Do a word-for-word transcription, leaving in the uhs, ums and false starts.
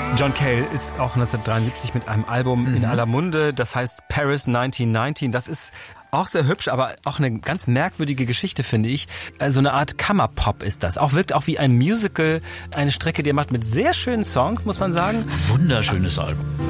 John Cale ist auch neunzehnhundertdreiundsiebzig mit einem Album mhm. in aller Munde, das heißt Paris neunzehnhundertneunzehn. Das ist auch sehr hübsch, aber auch eine ganz merkwürdige Geschichte, finde ich. So eine Art Kammerpop ist das. Auch wirkt auch wie ein Musical, eine Strecke, die er macht mit sehr schönen Songs, muss man sagen. Wunderschönes Album.